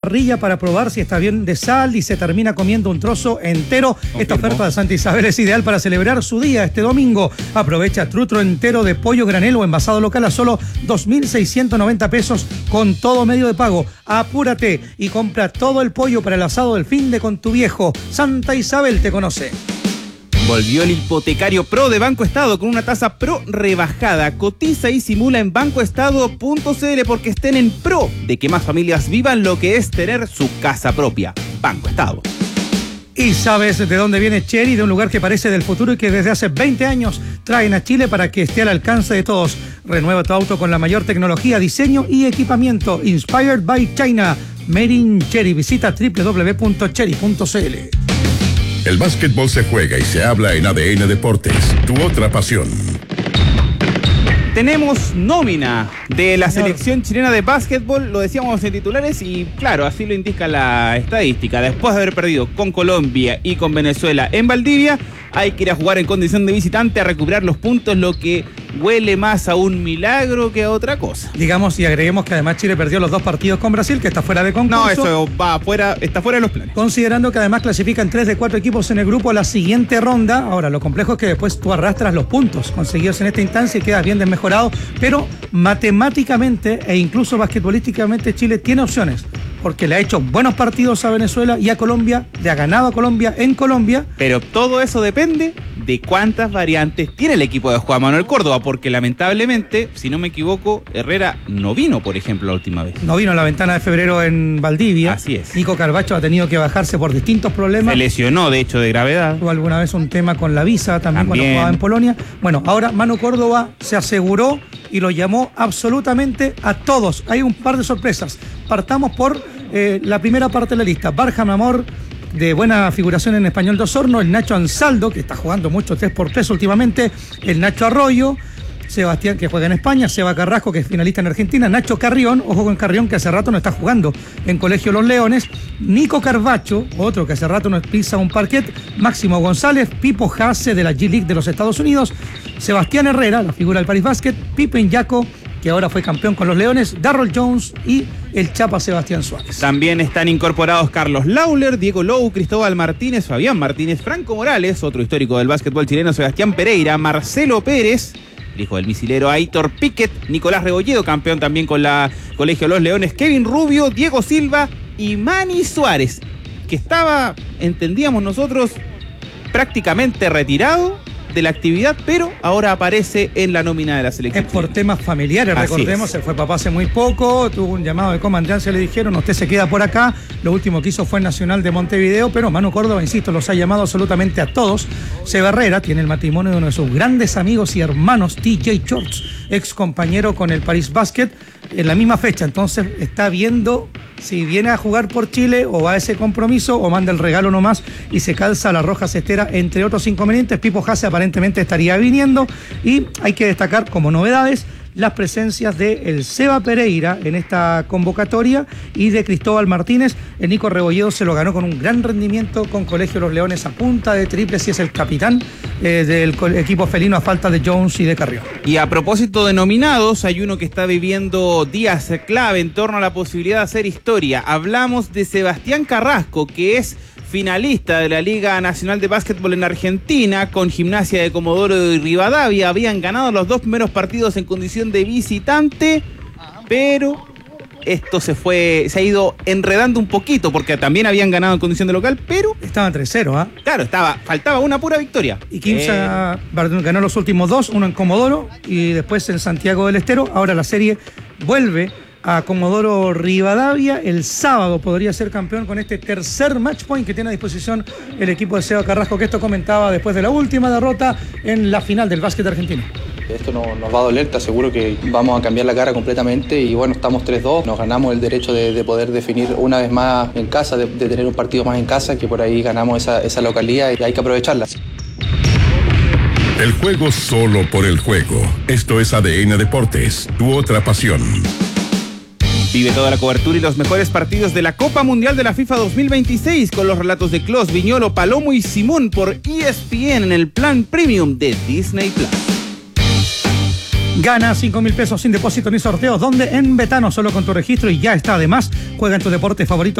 parrilla para probar si está bien de sal y se termina comiendo un trozo entero. Confirmo. Esta oferta de Santa Isabel es ideal para celebrar su día este domingo. Aprovecha trutro entero de pollo granel o envasado local a solo 2.690 pesos con todo medio de pago. Apúrate y compra todo el pollo para el asado del fin de con tu viejo. Santa Isabel te conoce. Volvió el hipotecario Pro de Banco Estado con una tasa Pro rebajada. Cotiza y simula en bancoestado.cl porque estén en pro de que más familias vivan lo que es tener su casa propia. Banco Estado. ¿Y sabes de dónde viene Chery? De un lugar que parece del futuro y que desde hace 20 años traen a Chile para que esté al alcance de todos. Renueva tu auto con la mayor tecnología, diseño y equipamiento. Inspired by China. Made in Chery. Visita www.chery.cl. El básquetbol se juega y se habla en ADN Deportes, tu otra pasión. Tenemos nómina de la selección chilena de básquetbol, lo decíamos en titulares y claro, así lo indica la estadística. Después de haber perdido con Colombia y con Venezuela en Valdivia, hay que ir a jugar en condición de visitante a recuperar los puntos, lo que huele más a un milagro que a otra cosa. Digamos, y agreguemos que además Chile perdió los 2 partidos con Brasil, que está fuera de concurso. No, eso va afuera, está fuera de los planes. Considerando que además clasifican 3 de 4 equipos en el grupo a la siguiente ronda. Ahora, lo complejo es que después tú arrastras los puntos conseguidos en esta instancia y quedas bien desmejorado, pero matemáticamente e incluso basquetbolísticamente Chile tiene opciones, porque le ha hecho buenos partidos a Venezuela y a Colombia, le ha ganado a Colombia en Colombia. Pero todo eso depende de cuántas variantes tiene el equipo de Juan Manuel Córdoba, porque lamentablemente, si no me equivoco, Herrera no vino, por ejemplo, la última vez. No vino en la ventana de febrero en Valdivia. Así es. Nico Carvacho ha tenido que bajarse por distintos problemas. Se lesionó, de hecho, de gravedad. Tuvo alguna vez un tema con la visa también cuando jugaba en Polonia. Bueno, ahora Manu Córdoba se aseguró y lo llamó absolutamente a todos. Hay un par de sorpresas. Partamos por la primera parte de la lista. Barham Amor, de buena figuración en Español de Osorno, el Nacho Ansaldo, que está jugando mucho 3x3 últimamente, el Nacho Arroyo, Sebastián, que juega en España, Seba Carrasco, que es finalista en Argentina, Nacho Carrión, ojo con Carrión, que hace rato no está jugando en Colegio Los Leones, Nico Carvacho, otro que hace rato no pisa un parquet, Máximo González, Pipo Hasse de la G-League de los Estados Unidos, Sebastián Herrera, la figura del Paris Basket, Pippen Yaco, que ahora fue campeón con los Leones, Darrell Jones y el Chapa Sebastián Suárez. También están incorporados Carlos Lauler, Diego Lou, Cristóbal Martínez, Fabián Martínez, Franco Morales, otro histórico del básquetbol chileno, Sebastián Pereira, Marcelo Pérez, el hijo del misilero Aitor Piquet, Nicolás Rebolledo, campeón también con la Colegio Los Leones, Kevin Rubio, Diego Silva y Manny Suárez, que estaba, entendíamos nosotros, prácticamente retirado de la actividad, pero ahora aparece en la nómina de la selección. Es por temas familiares, así recordemos, se fue papá hace muy poco, tuvo un llamado de comandancia, le dijeron, usted se queda por acá, lo último que hizo fue en Nacional de Montevideo, pero Manu Córdoba, insisto, los ha llamado absolutamente a todos. Seba Herrera tiene el matrimonio de uno de sus grandes amigos y hermanos, TJ Shorts, ex compañero con el Paris Basket, en la misma fecha, entonces está viendo si viene a jugar por Chile o va a ese compromiso o manda el regalo nomás y se calza la roja cestera, entre otros inconvenientes. Pipo Hasse aparentemente estaría viniendo y hay que destacar como novedades las presencias de el Seba Pereira en esta convocatoria y de Cristóbal Martínez. El Nico Rebolledo se lo ganó con un gran rendimiento con Colegio Los Leones a punta de triples y es el capitán del equipo felino a falta de Jones y de Carrión. Y a propósito de nominados, hay uno que está viviendo días clave en torno a la posibilidad de hacer historia. Hablamos de Sebastián Carrasco, que es finalista de la Liga Nacional de Básquetbol en Argentina, con Gimnasia de Comodoro y Rivadavia. Habían ganado los 2 primeros partidos en condición de visitante, pero esto se ha ido enredando un poquito, porque también habían ganado en condición de local, pero estaban 3-0, ¿ah? Claro, faltaba una pura victoria. Y Quimsa ganó los últimos 2, uno en Comodoro y después en Santiago del Estero. Ahora la serie vuelve a Comodoro Rivadavia. El sábado podría ser campeón con este tercer match point que tiene a disposición el equipo de Seba Carrasco, que esto comentaba después de la última derrota en la final del básquet argentino. Esto nos va a doler, te aseguro que vamos a cambiar la cara completamente y bueno, estamos 3-2, nos ganamos el derecho de poder definir una vez más en casa, de tener un partido más en casa, que por ahí ganamos esa localía y hay que aprovecharla. El juego solo por el juego. Esto es ADN Deportes, tu otra pasión. Vive toda la cobertura y los mejores partidos de la Copa Mundial de la FIFA 2026 con los relatos de Clos, Viñolo, Palomo y Simón por ESPN en el plan premium de Disney Plus. Gana 5.000 pesos sin depósito ni sorteos, donde en Betano, solo con tu registro y ya está. Además, juega en tu deporte favorito